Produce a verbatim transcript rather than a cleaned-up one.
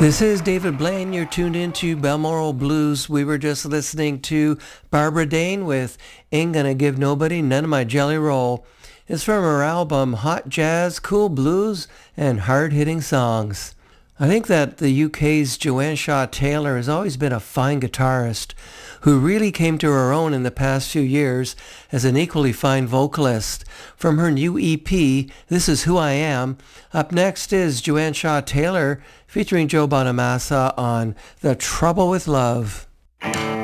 This is David Blaine. You're tuned into Balmoral Blues. We were just listening to Barbara Dane with Ain't Gonna Give Nobody None of My Jelly Roll. It's from her album Hot Jazz, Cool Blues, and Hard-Hitting Songs. I think that the U K's Joanne Shaw Taylor has always been a fine guitarist who really came to her own in the past few years as an equally fine vocalist. From her new E P, This Is Who I Am, up next is Joanne Shaw Taylor featuring Joe Bonamassa on The Trouble with Love.